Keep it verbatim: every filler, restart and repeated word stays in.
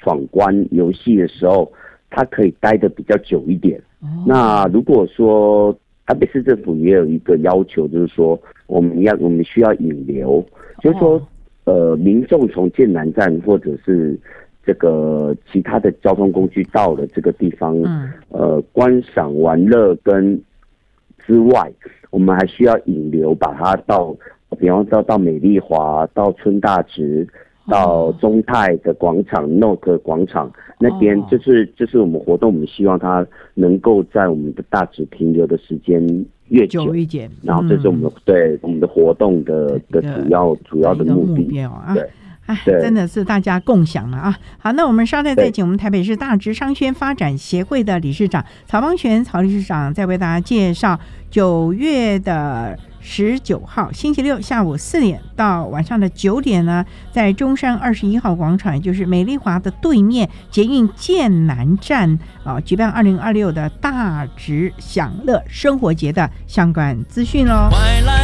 闯关游戏的时候，他可以待得比较久一点。哦、那如果说台北市政府也有一个要求，就是说我们要我们需要引流，就是说、哦、呃民众从剑南站或者是这个其他的交通工具到了这个地方，嗯、呃观赏玩乐跟之外，我们还需要引流，把它到，比方说到美丽华、到春大直、到中泰的广场、N O K 广场那边，就是、就是我们活动，我们希望它能够在我们的大直停留的时间越久一点，然后这是我们的、嗯、对我们的活动的的主要主要的目的。目标啊，对。 哎，真的是大家共享了啊！好，那我们稍待再请我们台北市大直商圈发展协会的理事长曹邦全曹理事长，再为大家介绍九月的十九号星期六下午四点到晚上的九点呢，在中山二十一号广场，也就是美丽华的对面捷运剑南站啊，举办二零二六的大直享乐生活节的相关资讯喽。